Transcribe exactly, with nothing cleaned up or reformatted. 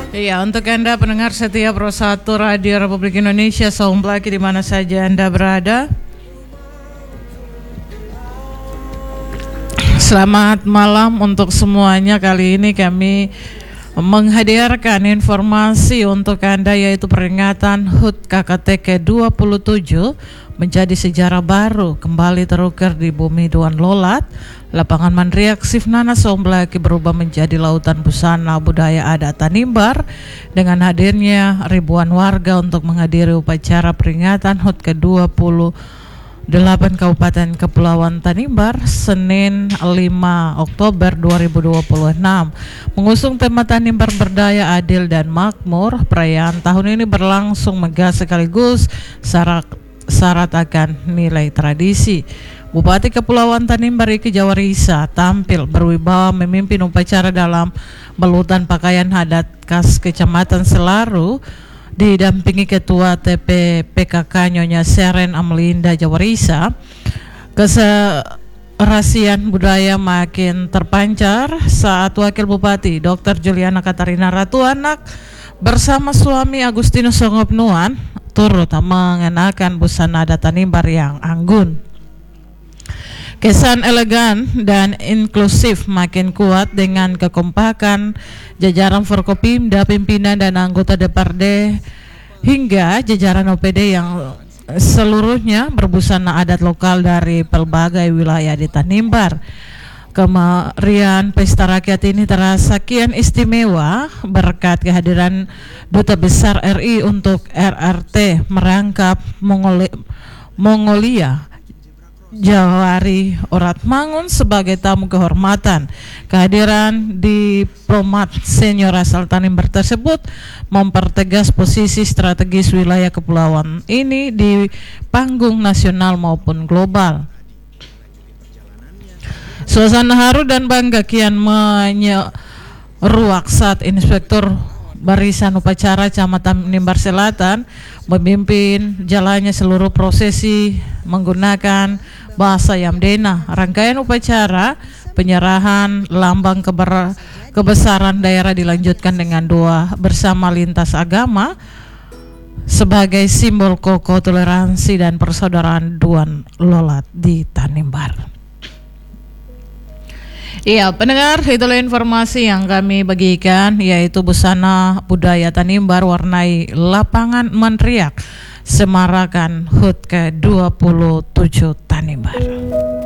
Iya, untuk Anda pendengar setia Pro satu Radio Republik Indonesia, salam lagi di mana saja Anda berada. Selamat malam untuk semuanya. Kali ini kami menghadirkan informasi untuk Anda, yaitu peringatan H U T K K T ke dua puluh tujuh menjadi sejarah baru kembali terukir di bumi Duan Lolat. Lapangan Mandriak Sifnana Somblaki berubah menjadi lautan busana budaya adat Tanimbar dengan hadirnya ribuan warga untuk menghadiri upacara peringatan H U T ke dua puluh delapan Kabupaten Kepulauan Tanimbar Senin lima Oktober dua ribu dua puluh enam. Mengusung tema Tanimbar Berdaya, Adil dan Makmur, perayaan tahun ini berlangsung megah sekaligus syarat syarat akan nilai tradisi. Bupati Kepulauan Tanimbar Iki Jawarisa tampil berwibawa memimpin upacara dalam balutan pakaian adat khas Kecamatan Selaru, didampingi Ketua T P P K K Nyonya Seren Amelinda Jawarisa. Keserasian budaya makin terpancar saat Wakil Bupati Doktor Juliana Katarina Ratuanak bersama suami Agustinus Songopnuan turut mengenakan busana adat Tanimbar yang anggun. Kesan elegan dan inklusif makin kuat dengan kekompakan jajaran Forkopimda, pimpinan dan anggota D P R D hingga jajaran O P D yang seluruhnya berbusana adat lokal dari pelbagai wilayah di Tanimbar. Kemeriahan pesta rakyat ini terasa kian istimewa berkat kehadiran Duta Besar R I untuk R R T merangkap Mongoli, Mongolia Jawari Oratmangun sebagai tamu kehormatan. Kehadiran diplomat senior asal Tanimbar tersebut mempertegas posisi strategis wilayah kepulauan ini di panggung nasional maupun global. Suasana haru dan bangga kian menyeruak saat Inspektur Barisan Upacara Camat Tanimbar Selatan memimpin jalannya seluruh prosesi menggunakan bahasa Yamdena. Rangkaian upacara penyerahan lambang keber kebesaran daerah dilanjutkan dengan doa bersama lintas agama sebagai simbol kokoh toleransi dan persaudaraan Duan Lolat di Tanimbar. Iya, pendengar, itulah informasi yang kami bagikan, yaitu busana budaya Tanimbar warnai lapangan Mandriak semarakan H U T ke dua puluh tujuh Tanimbar.